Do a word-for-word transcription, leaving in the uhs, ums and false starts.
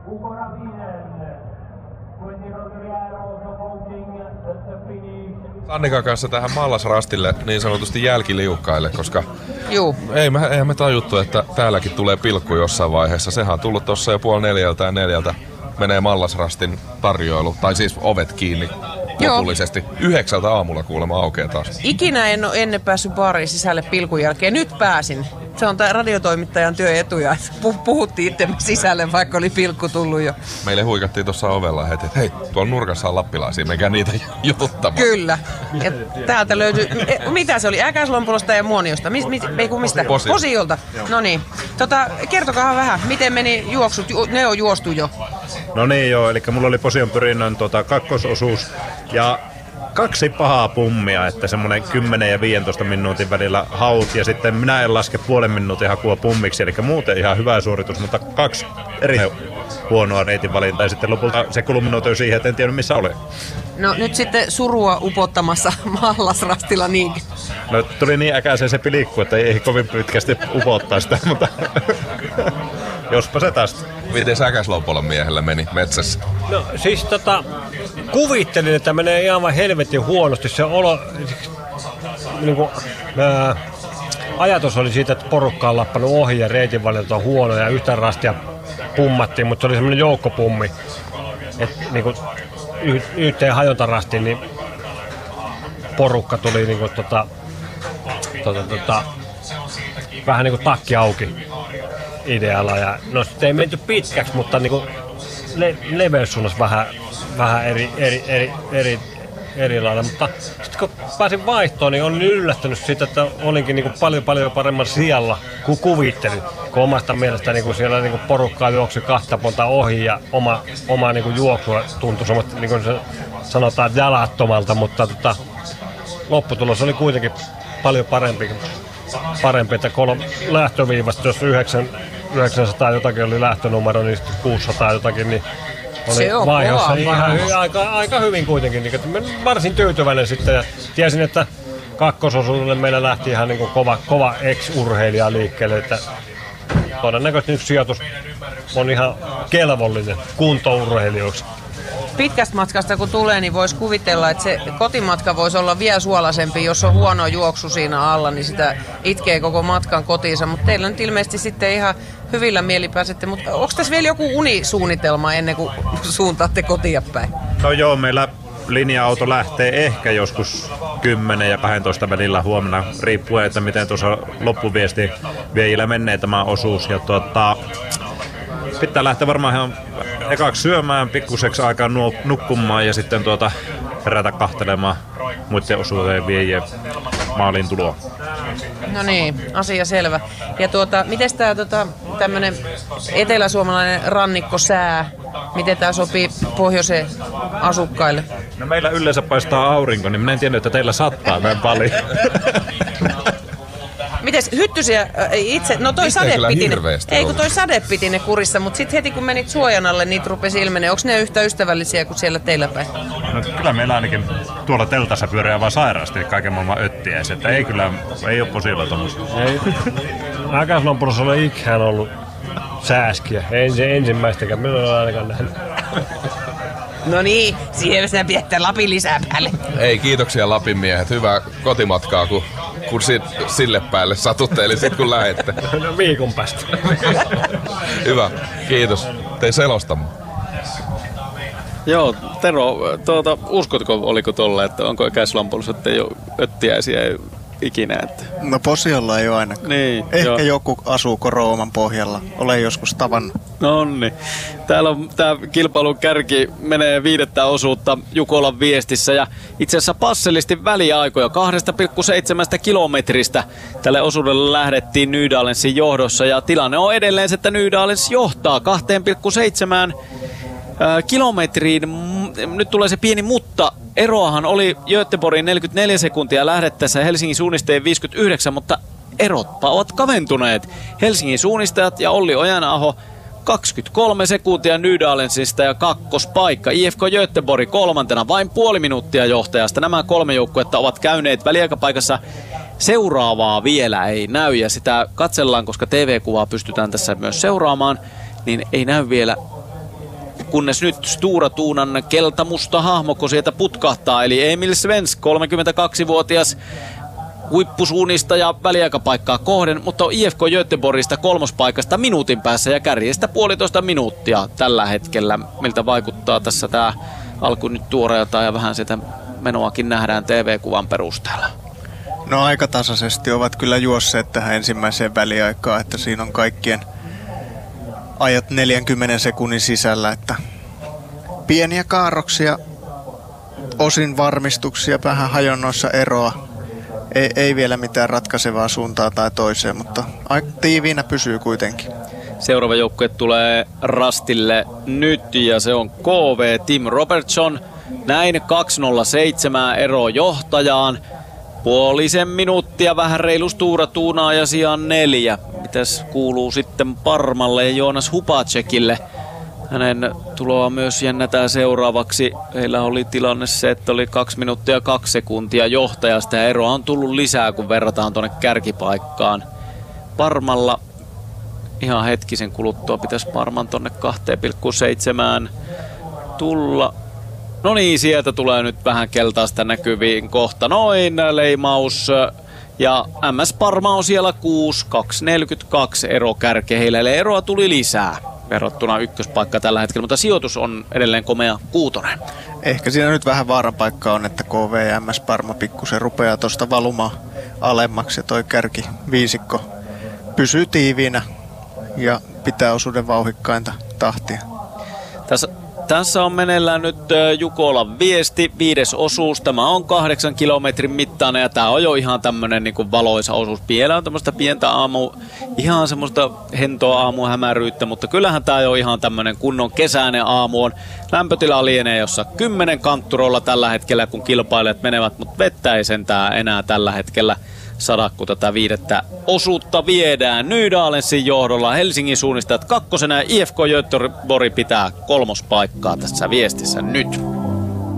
Annikan kanssa tähän Mallasrastille niin sanotusti jälkiliukkaille, koska Juu. Ei me, eihän me tajuttu, että täälläkin tulee pilkku jossain vaiheessa. Sehän on tullut tossa jo puoli neljältä ja neljältä menee Mallasrastin tarjoilu, tai siis ovet kiinni lopullisesti. Yhdeksältä aamulla kuulemma aukeaa taas. Ikinä en ole ennen päässyt baariin sisälle pilkun jälkeen. Nyt pääsin. Se on tää radiotoimittajan työetuja, että puhuttiin itsemme sisälle, vaikka oli pilkku tullut jo. Meille huikattiin tuossa ovella heti, että hei, tuolla nurkassa on lappilaisia, menkää niitä jututtamaan. Kyllä. Ja täältä löytyy, mitä se oli, Äkäslompulosta ja Muoniosta? Mis, mit, ei kun mistä? Posi. Posiolta. No niin. Tota, kertokaa vähän, miten meni juoksut? Ne on juostu jo. No niin joo, eli mulla oli Posion pyrinnön tota, kakkososuus ja kaksi pahaa pummia, että semmoinen kymmenen ja viisitoista minuutin välillä haut ja sitten minä en laske puolen minuutin hakua pummiksi, eli muuten ihan hyvä suoritus, mutta kaksi eri huonoa reitin valintaa ja sitten lopulta se kulminoitui siihen, että en tiedä missä olen. No nyt sitten surua upottamassa Mallasrastilla niinkin. No tuli niin äkäiseen se pilikku, että ei kovin pitkästi upottaa sitä, mutta jospa se tästä. Miten Äkäslompolon miehellä meni metsässä? No siis tota, kuvittelin, että menee ihan helvetin huonosti. Se olo, niin kuin, ää, ajatus oli siitä, että porukka on lappannut ohi ja reitinvalinta on huono ja yhtä rastia pummattiin, mutta se oli semmoinen joukkopummi. Että niin kuin y- yhteen hajontarastiin niin porukka tuli niin kuin, tota, tota, tota, vähän niin kuin takki auki idealla. Ja, no sitten ei menty pitkäksi, mutta niin kuin le- leveyssuunnassa vähän, vähän eri, eri, eri, eri, eri lailla. Mutta sitten kun pääsin vaihtoon, niin olin yllättynyt siitä, että olinkin niin kuin paljon paljon paremman sijalla kuin kuvittelin. Kun omasta mielestä niin kuin siellä niin kuin porukkaa juoksi kahta ponta ohi ja oma, oma niin kuin juoksua tuntui niin kuin se sanotaan jalattomalta, mutta tota, lopputulos oli kuitenkin paljon parempi. Parempi, että kolme lähtöviivasta, jos yhdeksän, yhdeksänsataa jotakin oli lähtönumero, niin sitten kuusisataa jotakin, niin oli vaiheessa ihan hy, aika, aika hyvin kuitenkin. Niin, varsin tyytyväinen sitten ja tiesin, että kakkososuudelle meillä lähti ihan niin kuin kova, kova ex-urheilija liikkeelle, että todennäköisesti yksi sijoitus on ihan kelvollinen kuntourheilijoiksi. Pitkästä matkasta kun tulee, niin voisi kuvitella, että se kotimatka voisi olla vielä suolaisempi, jos on huono juoksu siinä alla, niin sitä itkee koko matkan kotiinsa. Mutta teillä nyt ilmeisesti sitten ihan hyvillä mieli pääsette. Mutta onko tässä vielä joku unisuunnitelma ennen kuin suuntaatte kotia päin? No joo, meillä linja-auto lähtee ehkä joskus kymmenen ja kaksitoista välillä huomenna, riippuen, että miten tuossa loppuviesti viejillä menee tämä osuus. Ja tuota, pitää lähteä varmaan ihan ekaksi syömään, pikkuseksi aikaa nukkumaan ja sitten tuota herätä kahtelemaan muiden osuuteen viejien maaliin tuloa. No niin, asia selvä. Ja tuota, miten tämä tota, tämmöinen eteläsuomalainen rannikkosää, miten tämä sopii pohjoisen asukkaille? No meillä yleensä paistaa aurinko, niin minä en tiennyt, että teillä sattaa näin paljon. Mites hyttysiä itse, no toi sade piti ne, ei kun toi sade piti ne kurissa, mutta sitten heti kun menit suojan alle, niitä rupesi ilmenee. Onko ne yhtä ystävällisiä kuin siellä teillä päin? No kyllä meillä ainakin tuolla teltassa pyörii vaan sairaasti kaiken maailman öttiäisiä, että ei kyllä, ei ole Posiolla tommosia. Äkäslompulossa oli ikään ollut sääskiä, ei se ensimmäistäkään, minä olen ainakaan nähnyt. No niin, siihen sinä pidätte Lapin lisää päälle. Ei, kiitoksia Lapin miehet. Hyvää kotimatkaa, kun, kun si, sille päälle satutte, eli sit kun lähette. No viikon päästä. Hyvä, kiitos. Tein selostamme. Joo, Tero, tuota, uskotko, oliko tolle, että onko Äkäslompolossa, että ei ole öttiäisiä ikinä? Että... No Posiolla ei ole ainakaan. Niin, ehkä jo. Joku asuu Korooman pohjalla. Olen joskus tavannut. No niin. Täällä on tämä kilpailun kärki menee viidettä osuutta Jukolan viestissä ja itse asiassa passelisti väliaikoja kaksi pilkku seitsemän kilometristä. Tälle osuudelle lähdettiin Nydalensin johdossa ja tilanne on edelleen se, että Nydalens johtaa kaksi pilkku seitsemän kilometriin. Nyt tulee se pieni mutta. Eroahan oli Göteborgin neljäkymmentäneljä sekuntia lähdettäessä Helsingin suunnistajien viisikymmentäyhdeksän, mutta erotpa ovat kaventuneet. Helsingin suunnistajat ja Olli Ojanaho kaksikymmentäkolme sekuntia Nydalensista ja kakkospaikka. I F K Göteborg kolmantena vain puoli minuuttia johtajasta. Nämä kolme joukkuetta ovat käyneet väliaikapaikassa. Seuraavaa vielä ei näy ja sitä katsellaan, koska T V-kuvaa pystytään tässä myös seuraamaan, niin ei näy vielä kunnes nyt Stura Tuunan keltamusta hahmoko sieltä putkahtaa, eli Emil Svensk, kolmekymmentäkaksivuotias huippusuunnista ja väliaikapaikkaa kohden, mutta on I F K Göteborgista kolmospaikasta minuutin päässä ja kärjestä puolitoista minuuttia tällä hetkellä. Miltä vaikuttaa tässä tämä alku nyt tuoreelta ja vähän sitä menoakin nähdään T V-kuvan perusteella? No aika tasaisesti ovat kyllä juosseet tähän ensimmäiseen väliaikaan, että siinä on kaikkien ajat neljänkymmenen sekunnin sisällä, että pieniä kaarroksia, osin varmistuksia, vähän hajonnoissa eroa. Ei, ei vielä mitään ratkaisevaa suuntaa tai toiseen, mutta aika tiiviinä pysyy kuitenkin. Seuraava joukkue tulee rastille nyt ja se on K V Tim Robertson. Näin kaksi nolla seitsemän ero johtajaan. Puolisen minuuttia vähän reilu Stura Tuunaa ja sijaan neljä. Mitäs kuuluu sitten Parmalle ja Joonas Hupacekille? Hänen tuloa myös jännätään seuraavaksi. Heillä oli tilanne se, että oli kaksi minuuttia kaksi sekuntia johtajasta ja eroa on tullut lisää, kun verrataan tuonne kärkipaikkaan. Parmalla ihan hetkisen kuluttua pitäisi Parman tuonne kaksi pilkku seitsemän tulla. No niin, sieltä tulee nyt vähän keltaista näkyviin kohta. Noin, leimaus. Ja M S Parma on siellä kuusi, kaksi neljäkymmentäkaksi ero kärke heillä. Eli eroa tuli lisää verrattuna ykköspaikka tällä hetkellä, mutta sijoitus on edelleen komea kuutonen. Ehkä siinä nyt vähän vaaran paikka on, että K V ja M S Parma pikkusen rupeaa tuosta valumaan alemmaksi ja toi kärki viisikko pysyy tiiviinä ja pitää osuuden vauhikkainta tahtia. Tässä, tässä on meneillään nyt Jukolan viesti, viides osuus. Tämä on kahdeksan kilometrin mittainen ja tämä on jo ihan tämmönen niin kuin valoisa osuus. Vielä on tämmöistä pientä aamu, ihan semmoista hentoa aamuhämäryyttä, mutta kyllähän tämä jo ihan tämmönen kunnon kesäinen aamu on. Lämpötila lienee jossa kymmenen kantturolla tällä hetkellä, kun kilpailijat menevät, mutta vettä ei sentään enää tällä hetkellä sada, kun tätä viidettä osuutta viedään. Nydalensin johdolla Helsingin suunnistajat kakkosena ja I F K Göteborg pitää kolmospaikkaa tässä viestissä nyt.